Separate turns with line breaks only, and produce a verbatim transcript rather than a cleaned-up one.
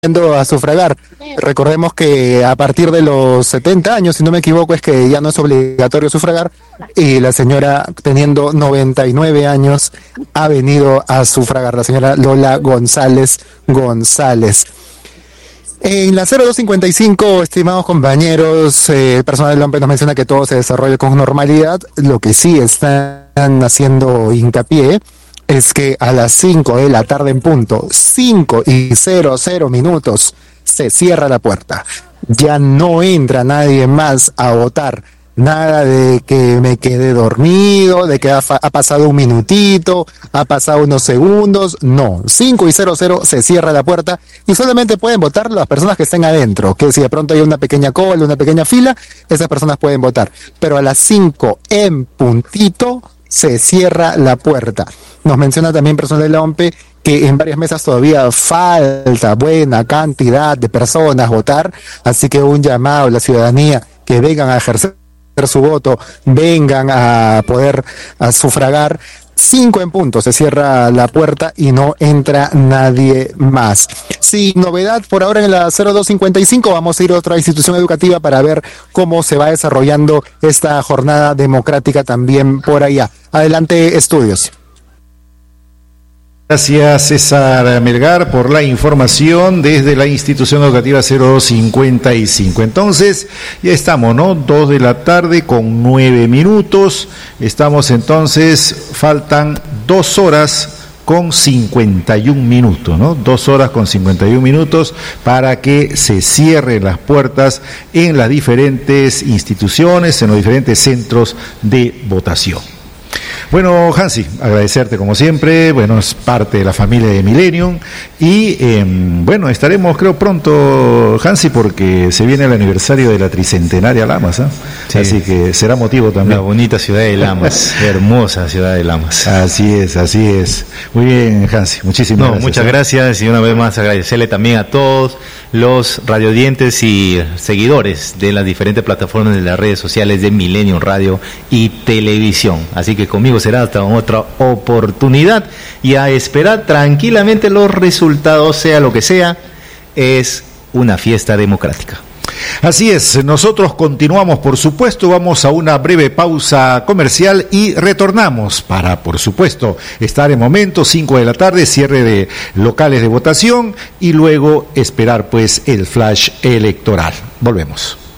a sufragar. Recordemos que a partir de los setenta años, si no me equivoco, es que ya no es obligatorio sufragar, y la señora, teniendo noventa y nueve años, ha venido a sufragar, la señora Lola González González. En la cero dos cincuenta y cinco, estimados compañeros, eh, el personal del O M P nos menciona que todo se desarrolla con normalidad. Lo que sí están haciendo hincapié es que a las cinco de la tarde en punto, cinco y cero cero minutos, se cierra la puerta. Ya no entra nadie más a votar. Nada de que me quedé dormido, de que ha, ha pasado un minutito, ha pasado unos segundos. No, cinco y cero cero se cierra la puerta y solamente pueden votar las personas que estén adentro. Que si de pronto hay una pequeña cola, una pequeña fila, esas personas pueden votar. Pero a las cinco en puntito se cierra la puerta. Nos menciona también personal de la O M P que en varias mesas todavía falta buena cantidad de personas votar, así que un llamado a la ciudadanía que vengan a ejercer su voto, vengan a poder a sufragar. Cinco en punto se cierra la puerta y no entra nadie más. Sin novedad por ahora en la cero dos cincuenta y cinco, vamos a ir a otra institución educativa para ver cómo se va desarrollando esta jornada democrática también por allá. Adelante, estudios.
Gracias, César Melgar, por la información desde la institución educativa cero dos cincuenta y cinco. Entonces, ya estamos, ¿no? Dos de la tarde con nueve minutos. Estamos entonces, faltan dos horas con cincuenta y un minutos, ¿no? Dos horas con cincuenta y un minutos para que se cierren las puertas en las diferentes instituciones, en los diferentes centros de votación. Bueno, Hansi, agradecerte como siempre, bueno, es parte de la familia de Millennium y eh, bueno, estaremos creo pronto, Hansi, porque se viene el aniversario de la tricentenaria Lamas, ¿eh? Sí. Así que será motivo también.
La bonita ciudad de Lamas, hermosa ciudad de Lamas.
Así es, así es. Muy bien, Hansi, muchísimas
no,
gracias.
Muchas ¿eh? gracias y una vez más agradecerle también a todos los radiodientes y seguidores de las diferentes plataformas de las redes sociales de Millennium Radio y Televisión. Así que conmigo será hasta otra oportunidad y a esperar tranquilamente los resultados, sea lo que sea, es una fiesta democrática.
Así es, nosotros continuamos, por supuesto, vamos a una breve pausa comercial y retornamos para, por supuesto, estar en momento, cinco de la tarde, cierre de locales de votación y luego esperar pues el flash electoral. Volvemos.